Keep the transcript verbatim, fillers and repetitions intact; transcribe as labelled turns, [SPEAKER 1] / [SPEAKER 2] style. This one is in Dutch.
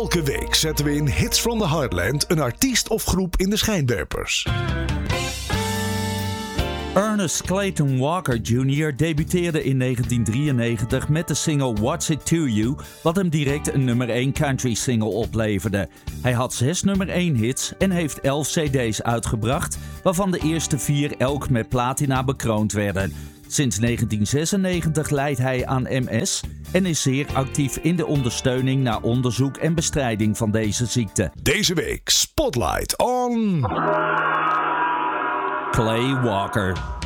[SPEAKER 1] Elke week zetten we in Hits from the Heartland een artiest of groep in de schijnwerpers.
[SPEAKER 2] Ernest Clayton Walker junior debuteerde in negentien drieënnegentig met de single What's It To You, wat hem direct een nummer één country single opleverde. Hij had zes nummer één hits en heeft elf cd's uitgebracht, waarvan de eerste vier elk met platina bekroond werden. Sinds negentien zesennegentig lijdt hij aan M S en is zeer actief in de ondersteuning naar onderzoek en bestrijding van deze ziekte.
[SPEAKER 1] Deze week Spotlight on...
[SPEAKER 2] Clay Walker.